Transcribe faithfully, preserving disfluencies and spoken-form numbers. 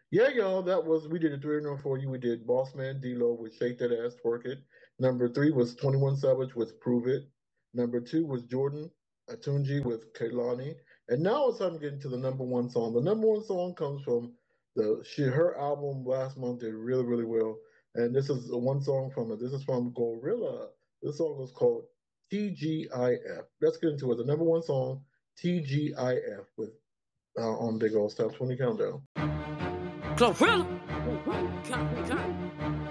Yeah, y'all, that was we did a three and for you. We did Boss Man D-Lo with Shake That Ass Twerk It. Number three was twenty-one Savage with Prove It. Number two was Jordan Atunji with Kehlani. And now it's time to get into the number one song. The number one song comes from the she her album last month did really, really well. And this is one song from it. This is from Gorilla. This song is called T G I F. Let's get into it. The number one song, T G I F, with uh, on Big Old Stop twenty Countdown. Glorilla. Cut, cut.